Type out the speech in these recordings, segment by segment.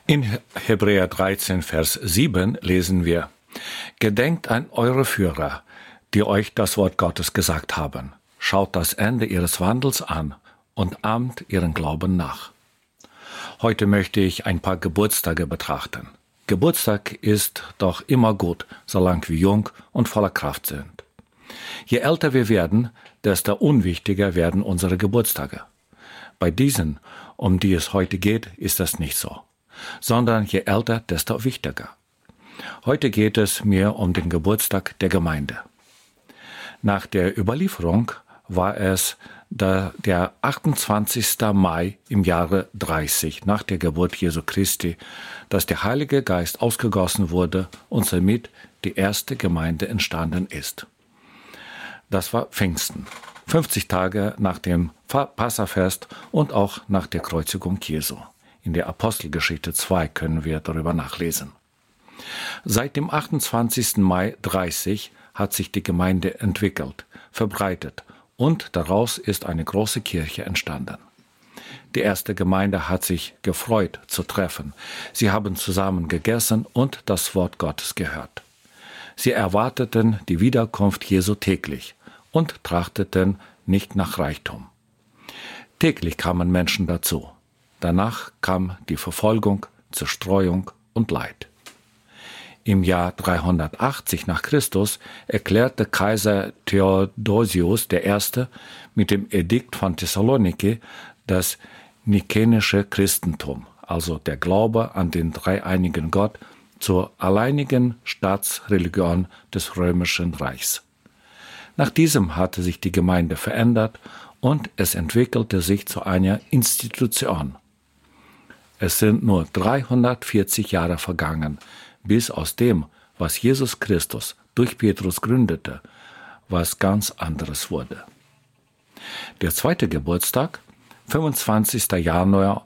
In Hebräer 13, Vers 7 lesen wir: Gedenkt an eure Führer, die euch das Wort Gottes gesagt haben. Schaut das Ende ihres Wandels an und ahmt ihren Glauben nach. Heute möchte ich ein paar Geburtstage betrachten. Geburtstag ist doch immer gut, solange wir jung und voller Kraft sind. Je älter wir werden, desto unwichtiger werden unsere Geburtstage. Bei diesen, um die es heute geht, ist das nicht so, sondern je älter, desto wichtiger. Heute geht es mir um den Geburtstag der Gemeinde. Nach der Überlieferung war es der 28. Mai im Jahre 30 nach der Geburt Jesu Christi, dass der Heilige Geist ausgegossen wurde und somit die erste Gemeinde entstanden ist. Das war Pfingsten, 50 Tage nach dem Passafest und auch nach der Kreuzigung Jesu. In der Apostelgeschichte 2 können wir darüber nachlesen. Seit dem 28. Mai 30 hat sich die Gemeinde entwickelt, verbreitet und daraus ist eine große Kirche entstanden. Die erste Gemeinde hat sich gefreut zu treffen. Sie haben zusammen gegessen und das Wort Gottes gehört. Sie erwarteten die Wiederkunft Jesu täglich und trachteten nicht nach Reichtum. Täglich kamen Menschen dazu. Danach kam die Verfolgung, Zerstreuung und Leid. Im Jahr 380 nach Christus erklärte Kaiser Theodosius I. mit dem Edikt von Thessaloniki das nikenische Christentum, also der Glaube an den dreieinigen Gott, zur alleinigen Staatsreligion des Römischen Reichs. Nach diesem hatte sich die Gemeinde verändert und es entwickelte sich zu einer Institution. Es sind nur 340 Jahre vergangen, bis aus dem, was Jesus Christus durch Petrus gründete, was ganz anderes wurde. Der zweite Geburtstag, 25. Januar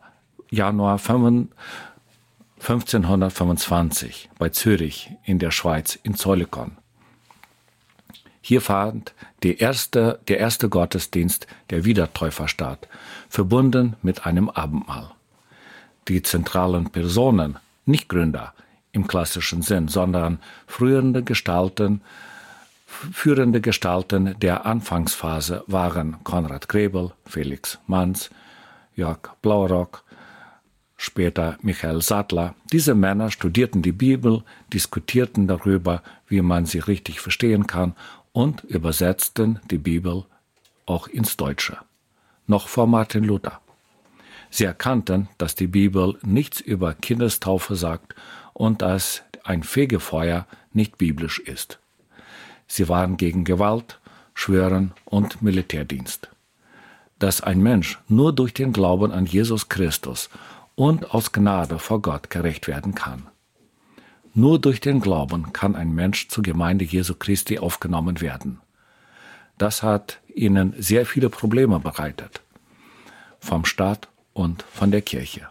1525 bei Zürich in der Schweiz in Zollikon. Hier fand der erste Gottesdienst der Wiedertäufer statt, verbunden mit einem Abendmahl. Die zentralen Personen, nicht Gründer im klassischen Sinn, sondern führende Gestalten der Anfangsphase waren Konrad Grebel, Felix Manz, Jörg Blaurock, später Michael Sattler. Diese Männer studierten die Bibel, diskutierten darüber, wie man sie richtig verstehen kann und übersetzten die Bibel auch ins Deutsche, noch vor Martin Luther. Sie erkannten, dass die Bibel nichts über Kindestaufe sagt und dass ein Fegefeuer nicht biblisch ist. Sie waren gegen Gewalt, Schwören und Militärdienst. Dass ein Mensch nur durch den Glauben an Jesus Christus und aus Gnade vor Gott gerecht werden kann. Nur durch den Glauben kann ein Mensch zur Gemeinde Jesu Christi aufgenommen werden. Das hat ihnen sehr viele Probleme bereitet, vom Staat und von der Kirche.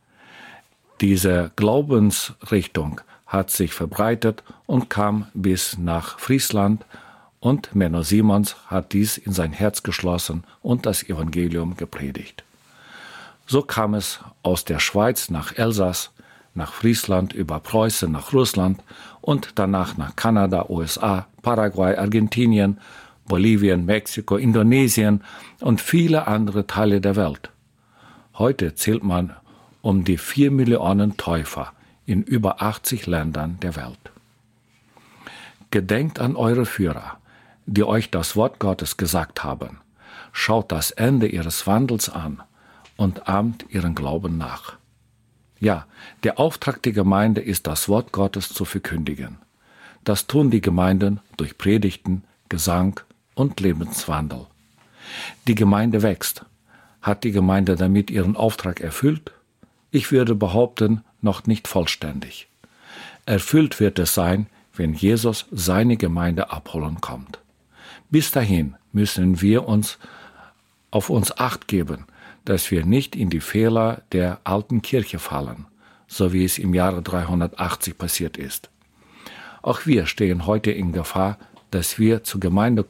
Diese Glaubensrichtung hat sich verbreitet und kam bis nach Friesland und Menno Simons hat dies in sein Herz geschlossen und das Evangelium gepredigt. So kam es aus der Schweiz nach Elsass, nach Friesland über Preußen nach Russland und danach nach Kanada, USA, Paraguay, Argentinien, Bolivien, Mexiko, Indonesien und viele andere Teile der Welt. Heute zählt man um die 4 Millionen Täufer in über 80 Ländern der Welt. Gedenkt an eure Führer, die euch das Wort Gottes gesagt haben. Schaut das Ende ihres Wandels an und ahmt ihren Glauben nach. Ja, der Auftrag der Gemeinde ist, das Wort Gottes zu verkündigen. Das tun die Gemeinden durch Predigten, Gesang und Lebenswandel. Die Gemeinde wächst. Hat die Gemeinde damit ihren Auftrag erfüllt? Ich würde behaupten, noch nicht vollständig. Erfüllt wird es sein, wenn Jesus seine Gemeinde abholen kommt. Bis dahin müssen wir auf uns Acht geben, dass wir nicht in die Fehler der alten Kirche fallen, so wie es im Jahre 380 passiert ist. Auch wir stehen heute in Gefahr, dass wir zur Gemeinde